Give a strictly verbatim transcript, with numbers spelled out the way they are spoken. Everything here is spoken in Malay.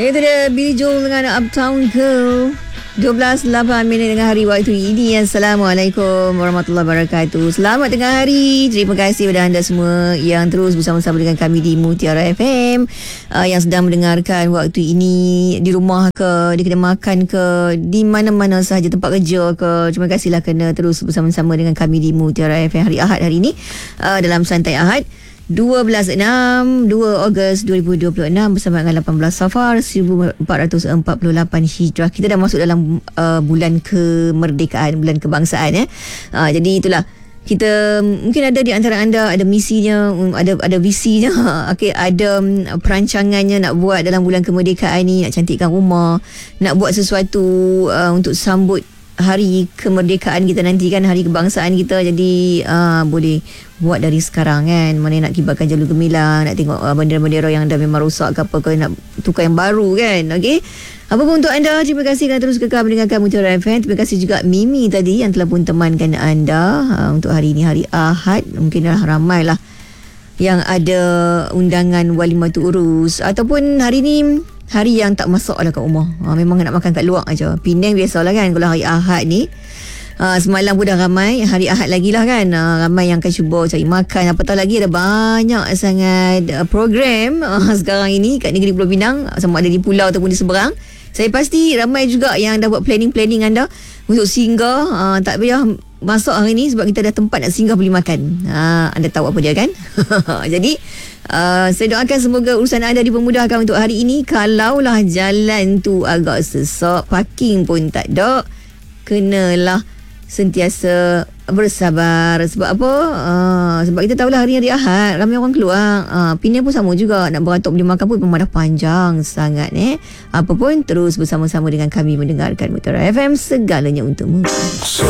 Itu dia Billy Joel dengan Uptown Girl. dua belas lapan minit dengan hari waktu ini. Assalamualaikum warahmatullahi wabarakatuh. Selamat tengah hari. Terima kasih kepada anda semua yang terus bersama-sama dengan kami di Mutiara F M, uh, yang sedang mendengarkan waktu ini di rumah ke, di kedai makan ke, di mana-mana sahaja, tempat kerja ke. Terima kasihlah kerana terus bersama-sama dengan kami di Mutiara F M hari Ahad hari ini, uh, dalam Santai Ahad dua belas enam dua Ogos dua ribu dua puluh enam bersama dengan lapan belas Safar seribu empat ratus empat puluh lapan Hijrah. Kita dah masuk dalam uh, bulan kemerdekaan, bulan kebangsaan ya. Uh, jadi itulah, kita mungkin ada di antara anda ada misinya, ada ada visinya, okey, ada um, perancangannya nak buat dalam bulan kemerdekaan ni, nak cantikkan rumah, nak buat sesuatu uh, untuk sambut hari kemerdekaan kita nanti kan, hari kebangsaan kita. Jadi uh, boleh buat dari sekarang kan. Mana nak kibarkan jalur gemilang, nak tengok uh, bendera-bendera yang dah memang rosak ke apa ke, nak tukar yang baru kan. Okey, apa pun untuk anda, terima kasih kerana terus kekal mendengarkan Mutiara F M. Terima kasih juga Mimi tadi yang telah pun temankan anda uh, untuk hari ini, hari Ahad. Mungkin dah ramai lah yang ada undangan walimatul urus, ataupun hari ni hari yang tak masak lah kat rumah. Ha, memang nak makan kat luar aja. Penang biasalah kan kalau hari Ahad ni. Ha, semalam pun dah ramai, hari Ahad lagi lah kan. Ha, ramai yang akan cuba cari makan. Apatah lagi ada banyak sangat uh, program uh, sekarang ini kat negeri Pulau Pinang, sama ada di pulau ataupun di seberang. Saya pasti ramai juga yang dah buat planning-planning anda untuk singgah. Uh, tak payah masuk hari ni sebab kita ada tempat nak singgah boleh makan. Ha, anda tahu apa dia kan? Jadi uh, saya doakan semoga urusan anda dipermudahkan untuk hari ini. Kalaulah jalan tu agak sesak, parking pun tak ada, kenalah sentiasa bersabar. Sebab apa? Uh, sebab kita tahulah hari hari Ahad ramai orang keluar. Uh, Penang pun sama juga, nak beratuk boleh makan pun memang dah panjang sangat eh. Apa pun terus bersama-sama dengan kami mendengarkan Mutiara F M, segalanya untukmu.